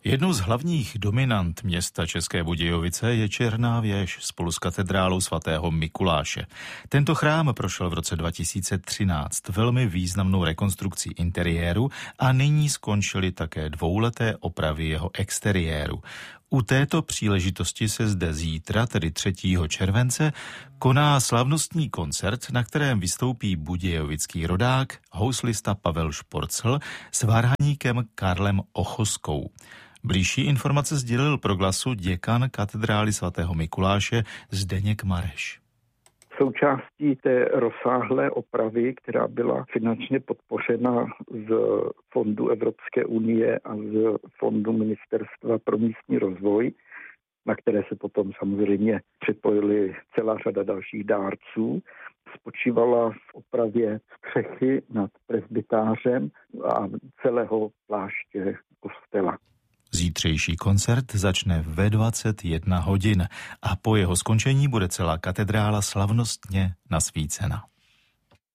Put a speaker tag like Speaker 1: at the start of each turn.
Speaker 1: Jednou z hlavních dominant města České Budějovice je Černá věž spolu s katedrálou svatého Mikuláše. Tento chrám prošel v roce 2013 velmi významnou rekonstrukcí interiéru a nyní skončily také dvouleté opravy jeho exteriéru. U této příležitosti se zde zítra, tedy 3. července, koná slavnostní koncert, na kterém vystoupí budějovický rodák, houslista Pavel Šporcl s varhaníkem Karlem Ochoskou. Blížší informace sdělil pro Glasu děkan katedrály svatého Mikuláše Zdeněk Mareš.
Speaker 2: Součástí té rozsáhlé opravy, která byla finančně podpořena z Fondu Evropské unie a z Fondu Ministerstva pro místní rozvoj, na které se potom samozřejmě připojili celá řada dalších dárců, spočívala v opravě střechy nad presbytářem a celého pláště kostela.
Speaker 1: Zítřejší koncert začne ve 21 hodin a po jeho skončení bude celá katedrála slavnostně nasvícena.